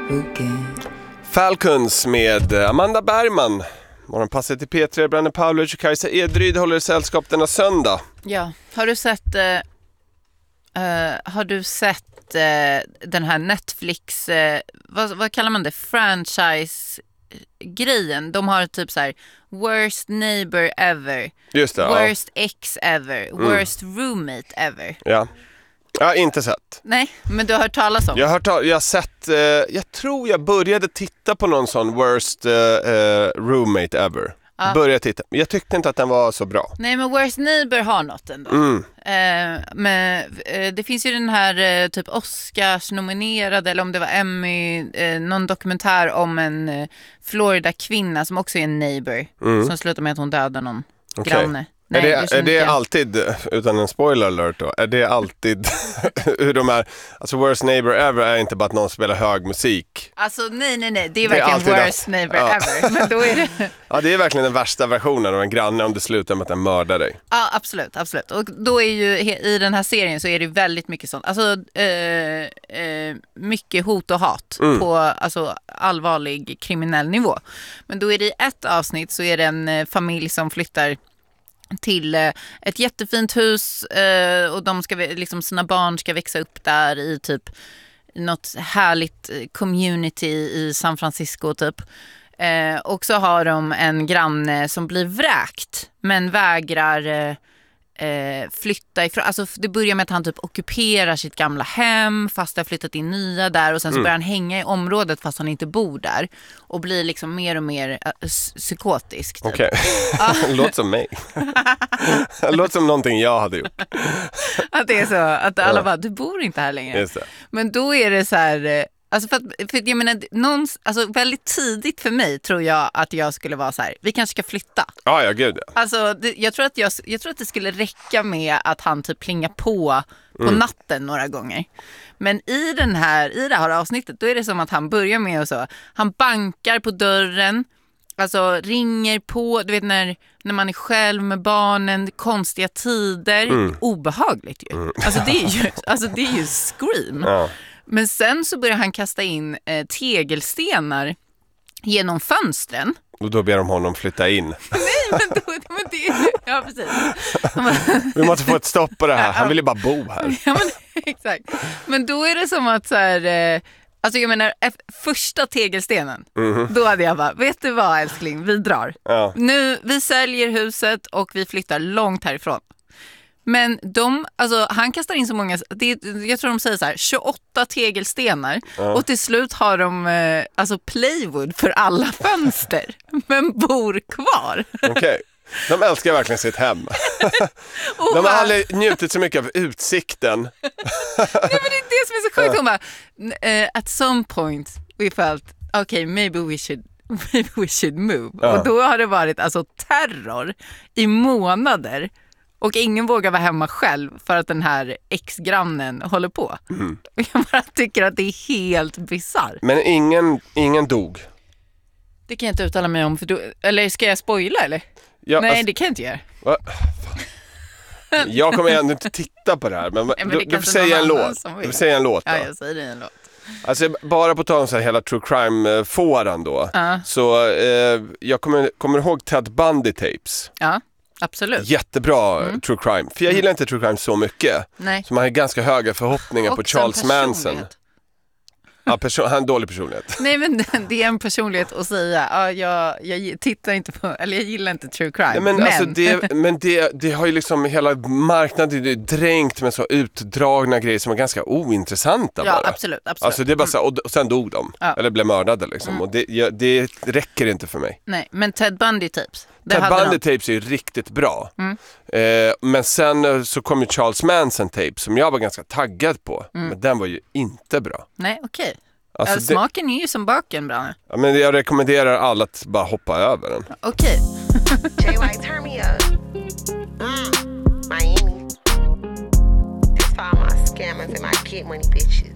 Falcons med Amanda Bergman. Morgonpasset i P3, Branne Pavlovic och Kajsa Edryd håller sällskap denna söndag. Ja, har du sett den här Netflix, vad kallar man det? Franchise-grejen. De har typ så här worst neighbor ever. Just det, worst ex ever. Worst roommate ever. Ja. Jag har inte sett. Nej, men du har hört talas om. Jag har sett, jag tror jag började titta på någon sån worst roommate ever. Började titta. Jag tyckte inte att den var så bra. Nej, men Worst Neighbor har något ändå. Men det finns ju den här typ Oscars-nominerade, eller om det var Emmy, någon dokumentär om en Florida-kvinna som också är en neighbor. Som slutar med att hon dödar någon granne. Nej, är det alltid, utan en spoiler alert då, är det alltid hur de är, alltså worst neighbor ever är inte bara att någon spelar hög musik. Alltså nej, det är verkligen worst neighbor ever. Men då är det... Ja, det är verkligen den värsta versionen av en granne om det slutar med att den mördar dig. Ja, absolut. Och då är ju, i den här serien så är det väldigt mycket sånt. Alltså mycket hot och hat på alltså, allvarlig kriminell nivå. Men då är det i ett avsnitt så är det en familj som flyttar till ett jättefint hus och de ska liksom, sina barn ska växa upp där i typ något härligt community i San Francisco typ. Och så har de en granne som blir vräkt men vägrar flytta ifrån. Alltså det börjar med att han typ ockuperar sitt gamla hem fast det har flyttat in nya där, och sen så börjar han hänga i området fast han inte bor där och blir liksom mer och mer psykotisk typ. Okej. Låter som mig. Låter som någonting jag hade gjort. Att det är så att alla bara, du bor inte här längre. Just det. Men då är det så här, alltså för jag menar, alltså väldigt tidigt för mig tror jag att jag skulle vara så här, vi kanske ska flytta. Ja, gud. Ja. Alltså jag tror att det skulle räcka med att han typ plingar på natten några gånger. Men i det här avsnittet då är det som att han börjar med och så, han bankar på dörren, alltså ringer på, du vet när man är själv med barnen, konstiga tider, obehagligt ju. Alltså det är ju scream. Ja. Men sen så börjar han kasta in tegelstenar genom fönstren. Och då ber de honom flytta in. Nej, men det ja, precis. Vi måste få ett stopp på det här. Han vill ju bara bo här. Ja, men exakt. Men då är det som att så här, alltså jag menar, första tegelstenen, då hade jag bara, vet du vad älskling, vi drar. Ja. Nu, vi säljer huset och vi flyttar långt härifrån. Men han kastar in så många, jag tror de säger så här, 28 tegelstenar. Och till slut har de plywood för alla fönster, men bor kvar. Okej. De älskar verkligen sitt hem. De har aldrig njutit så mycket av utsikten. Nej, men det är det som är så sjukt. Hon bara, at some point we felt, okay, maybe we should move. Och då har det varit alltså terror i månader. Och ingen vågar vara hemma själv för att den här ex-grannen håller på. Jag bara tycker att det är helt bizarr. Men ingen dog. Det kan jag inte uttala mig om. Eller ska jag spoila eller? Ja, nej, det kan jag inte göra. Jag kommer ändå inte titta på det här. Men du får säga en låt. Du får säga en låt då. Ja, jag säger en låt. Alltså bara på tal om så här hela true crime-fåran då. Så jag kommer ihåg Ted Bundy tapes. Ja. Absolut. Jättebra true crime. För jag gillar inte true crime så mycket. Nej. Så man har ganska höga förhoppningar och på Charles Manson. Ja, han har en dålig personlighet. Nej, men det är en personlighet att säga. Ja, jag tittar inte på, eller jag gillar inte true crime. Nej, men det har ju liksom hela marknaden är dränkt med så utdragna grejer som är ganska ointressanta bara. Ja, absolut. Alltså det är bara så, och sen dog de. Ja. Eller blev mördade liksom. Och det räcker inte för mig. Nej, men Ted Bundy tapes. Ted Bundy tapes är ju riktigt bra. Men sen så kom ju Charles Manson tapes som jag var ganska taggad på. Men den var ju inte bra. Nej, okej. Alltså smaken är ju som baken, bra. Ja, men jag rekommenderar alla att bara hoppa över den. Okej. J-White, turn me up. Miami. This for all my scammers and my get money bitches.